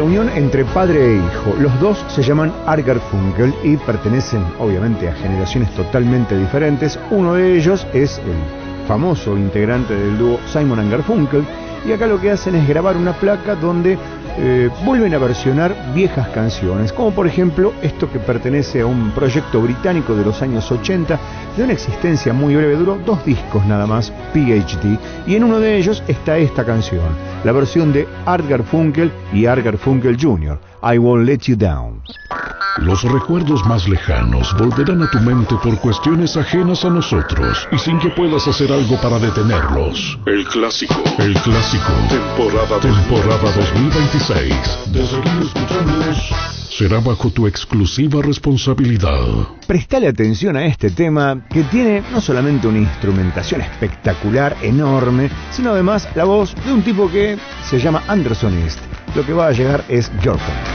unión entre padre e hijo. Los dos se llaman Art Garfunkel y pertenecen obviamente a generaciones totalmente diferentes. Uno de ellos es el famoso integrante del dúo Simon & Garfunkel, y acá lo que hacen es grabar una placa donde vuelven a versionar viejas canciones, como por ejemplo esto que pertenece a un proyecto británico de los años 80, de una existencia muy breve, duró 2 discos nada más, PhD, y en uno de ellos está esta canción, la versión de Art Garfunkel y Art Garfunkel Jr., I Won't Let You Down. Los recuerdos más lejanos volverán a tu mente por cuestiones ajenas a nosotros y sin que puedas hacer algo para detenerlos. El clásico, temporada 2026. De seguir escuchándonos, será bajo tu exclusiva responsabilidad. Prestale atención a este tema que tiene no solamente una instrumentación espectacular, enorme, sino además la voz de un tipo que se llama Anderson East. Lo que va a llegar es Your Friend.